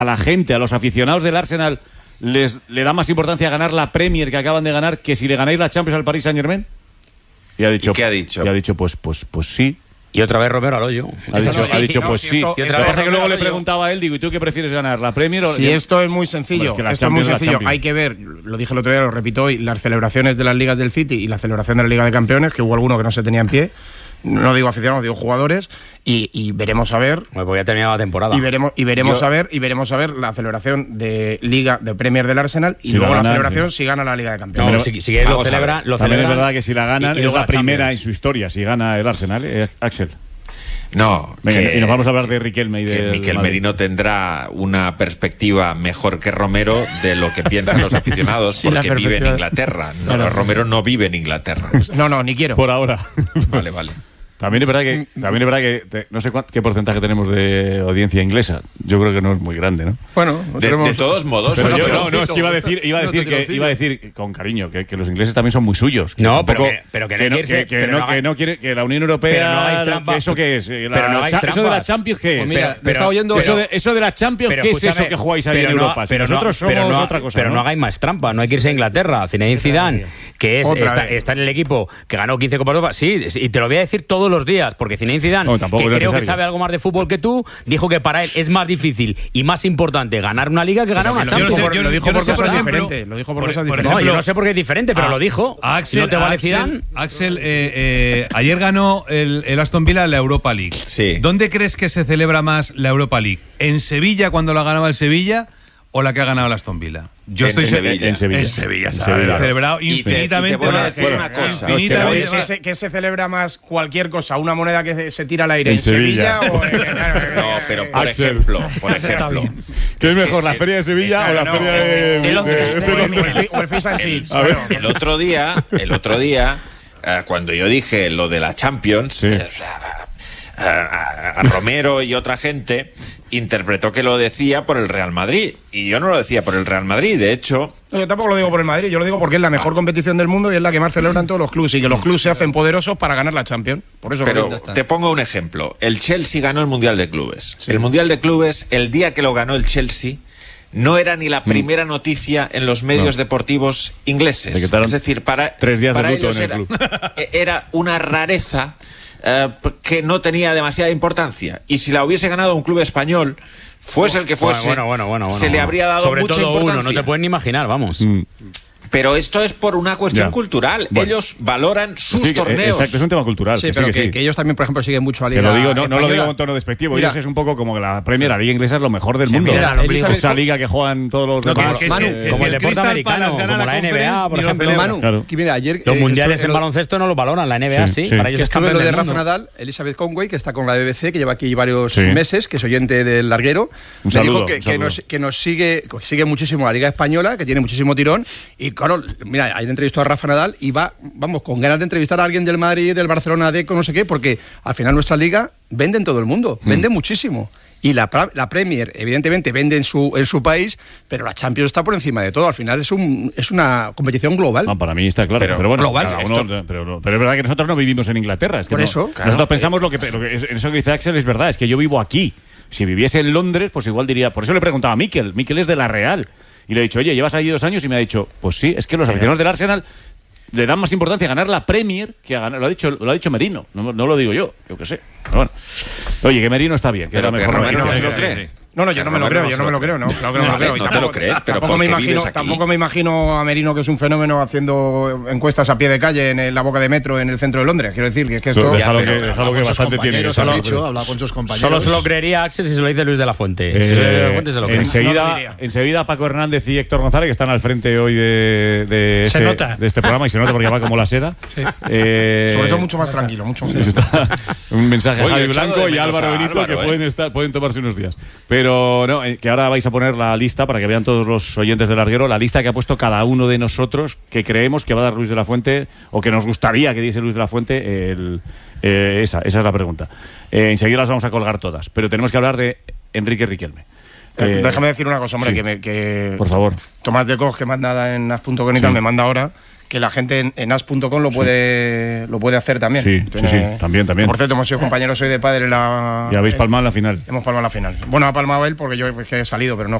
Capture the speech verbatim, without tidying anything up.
a la gente, a los aficionados del Arsenal, les le da más importancia ganar la Premier que acaban de ganar que si le ganáis la Champions al Paris Saint-Germain? Y ha dicho, ¿Y qué ha dicho? Y ha dicho, pues, pues, pues sí. Y otra vez Romero al hoyo. Ha dicho, no, ha dicho no, pues si sí. esto- Lo que pasa es que luego le preguntaba a él, digo, ¿y tú qué prefieres ganar, la Premier o...? Si esto es muy sencillo, Bueno, es que la esto es muy Champions es la sencillo. Champions. Hay que ver, lo dije el otro día, lo repito hoy, las celebraciones de las ligas del City y la celebración de la Liga de Campeones, que hubo alguno que no se tenía en pie. No digo aficionados, digo jugadores, y, y veremos a ver. Bueno, pues ya ha terminado la temporada. Y veremos, y veremos Yo- a ver, y veremos a ver la celebración de Liga de Premier del Arsenal y Si luego la la, ganan, celebración sí. si gana la Liga de No, Campeones. si, si lo Vamos a celebra, ver. lo También es celebran, verdad que si la ganan y- y es luego la la primera Champions. en su historia, si gana el Arsenal, ¿eh? Axel. No. Venga, que- y nos vamos a hablar de Riquelme y que de Miquel Merino tendrá una perspectiva mejor que Romero de lo que piensan los aficionados, Sí, la porque vive en perspectiva- Inglaterra. No, Claro. Romero no vive en Inglaterra. No, no, ni quiero. Por ahora. Vale, vale. También es verdad que, también es verdad que te- no sé cuán- qué porcentaje tenemos de audiencia inglesa. Yo creo que no es muy grande, ¿no? Bueno, De, tenemos- de todos modos, Pero oye, yo, pero- no, no, es que iba a decir, iba a No decir te que conocía. iba a decir con cariño que, que los ingleses también son muy suyos. Que No, pero tampoco- que- pero que no no, quiere ser- que, pero no, no que hagáis- no quiere que la Unión pero no Europea, hagáis trampa. que eso qué es, La- Pero no hagáis cha- eso de la trampas. Champions qué es. Pues mira, Pero- me pero- estaba oyendo eso, de, eso de la Champions, Pero ¿qué es eso escúchame, que jugáis ahí en pero no- Europa? Si pero no- nosotros somos pero no- otra cosa. Pero ¿no? no hagáis más trampa, no hay que irse a Inglaterra. Zinedine Zidane, que es Otra está, vez. está en el equipo que ganó quince Copas de Europa. Sí, y te lo voy a decir todos los días, porque Zinedine Zidane, No, tampoco que es creo que necesario. sabe algo más de fútbol que tú, dijo que para él es más difícil y más importante ganar una liga que ganar una Lo dijo Champions. por, yo no- lo dijo yo no por sé, por cosas ejemplo, diferentes. Lo dijo por, por- cosas por diferentes. No, yo ejemplo, no sé por qué es diferente, pero a- lo dijo. a Axel, Si no te vale a Axel- Zidane. Axel, eh, eh, ayer ganó el, el Aston Villa la Europa League. Sí. ¿Dónde crees que se celebra más la Europa League? ¿En Sevilla cuando la ganaba el Sevilla o la que ha ganado el Aston Villa? Yo En estoy se- Sevilla. En Sevilla. En Sevilla, En se Sevilla. ha celebrado Y te- y te infinitamente voy a más. decir una cosa. Infinitamente Oye, más. ¿qué se, qué se celebra más cualquier cosa? ¿Una moneda que se, se tira al aire en, En Sevilla. Sevilla o en, No, pero por Axel. ejemplo, por ejemplo. ¿Qué es mejor, la feria de Sevilla o la no, feria o- de, o- de- o- de- o- de o- Londres? o el Fish and Chips. A ver. Bueno, El otro día, el otro día, eh, cuando yo dije lo de la Champions, Sí. eh, o sea, a, a- a Romero y otra gente interpretó que lo decía por el Real Madrid. Y yo no lo decía por el Real Madrid. De hecho, No, yo tampoco lo digo por el Madrid, yo lo digo porque es la mejor competición del mundo y es la que más celebran todos los clubes y que los clubes se hacen poderosos para ganar la Champions. Por eso lo pero digo. te pongo un ejemplo. El Chelsea ganó el Mundial de Clubes. El Mundial de Clubes, el día que lo ganó el Chelsea, no era ni la primera noticia en los medios No. deportivos ingleses. Le quitaron Es decir, para, tres días de para luto ellos en el era, club. e- era una rareza eh, que no tenía demasiada importancia. Y si la hubiese ganado un club español, fuese el que fuese, Bueno, bueno, bueno, bueno, se le bueno. habría dado Sobre mucha todo importancia. uno, no te puedes ni imaginar, vamos. Mm. Pero esto es por una cuestión Ya. cultural. Bueno. Ellos valoran sus Sí, que- torneos. exacto, es un tema cultural. Sí, que pero sí, que, sí. que ellos también, por ejemplo, siguen mucho a la Que Liga lo digo, no, no lo española. digo con tono despectivo. Mira. Ellos es un poco como que la Premier, la Liga Inglesa es lo mejor del mundo. mira, Esa Elizabeth- liga que juegan todos los No, que- demás. que Manu, si- que como si el deporte Crystal americano, Palace gana como la N B A, Conference, por ni lo ejemplo. celebra. Manu, Claro. que mira, ayer Los eh, mundiales estuve en lo- baloncesto no lo valoran, la N B A Sí, sí, sí. para ellos que es estuve campeón lo de del Rafa mundo. Nadal, Elizabeth Conway, que está con la B B C, que lleva aquí varios Sí. meses, que es oyente del larguero, Un me saludo, dijo que, un que saludo. nos, que nos sigue, que sigue muchísimo la Liga Española, que tiene muchísimo tirón, y claro, mira, ayer entrevistó a Rafa Nadal y va, vamos, con ganas de entrevistar a alguien del Madrid, del Barcelona, de con no sé qué, porque al final nuestra liga vende en todo el mundo, vende muchísimo. Y la, pra- la Premier, evidentemente, vende en su, en su país, pero la Champions está por encima de todo. Al final es, un, es una competición global. No, para mí está claro, pero, Pero bueno, global, cada esto- uno- pero, pero es verdad que nosotros no vivimos en Inglaterra. Es que Por no- eso, claro. nosotros pensamos lo que, lo que es- eso que dice Axel es verdad, es que yo vivo aquí. Si viviese en Londres, pues igual diría, por eso le preguntaba a Mikel, Mikel es de la Real. Y le he dicho, oye, llevas allí dos años y me ha dicho, pues sí, es que los aficionados del Arsenal le dan más importancia a ganar la Premier que a ganar, lo ha dicho, lo ha dicho Merino, no, no lo digo yo, yo qué sé. Pero bueno. Oye, que Merino está bien, que Pero era que mejor Romero no no se decirlo. lo cree. No, no, yo no me lo Romero creo, yo no me lo creo, no. Claro que no me lo creo. Y No te tampoco- lo crees, pero tampoco me ¿por qué imagino, vives aquí? tampoco me imagino a Merino, que es un fenómeno, haciendo encuestas a pie de calle en el- la boca de metro en el centro de Londres. Quiero decir que es que esto. Déjalo Ya, que, pero- déjalo que bastante tiene. que Compañeros, saber, ha dicho, pero- habla con sus compañeros. Solo se lo creería Axel si se lo dice Luis de la Fuente. Si se lo dice Luis de la Fuente, se lo Eh, cree. No lo enseguida, diría. enseguida Paco Hernández y Héctor González, que están al frente hoy de, de, Se este, nota. de este programa, y se nota porque va como la seda. Eh, Sobre todo mucho más tranquilo, mucho más Está un mensaje a Oye, Javi he echado Blanco de y menos Álvaro a Benito Álvaro, que eh. pueden estar, pueden tomarse unos días. Pero no, eh, que ahora vais a poner la lista para que vean todos los oyentes del larguero, la lista que ha puesto cada uno de nosotros que creemos que va a dar Luis de la Fuente o que nos gustaría que diese Luis de la Fuente. El, eh, esa, esa es la pregunta. Eh, enseguida las vamos a colgar todas, pero tenemos que hablar de Enrique Riquelme. Eh, Eh, Déjame decir una cosa, hombre, sí. que, me, que Por favor. Tomás de Cos, que manda en as punto com y tal, Sí. me manda ahora que la gente en, en as punto com lo puede lo puede hacer también. Sí, sí, sí, también, también. Por cierto, hemos sido compañeros hoy de padre en la... Y habéis en- palmado en la final. Hemos palmado en la final. Bueno, ha palmado él porque yo es que he salido, pero no